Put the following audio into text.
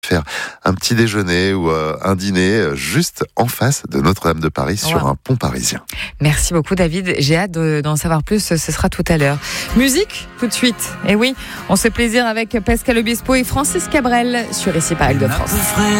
faire un petit déjeuner ou un dîner juste en face de Notre-Dame de Paris sur un pont parisien. Merci beaucoup David, j'ai hâte d'en savoir plus, ce sera tout à l'heure. Musique tout de suite, et oui, on se fait plaisir avec Pascal Obispo et Francis Cabrel sur Ici par Île-de-France.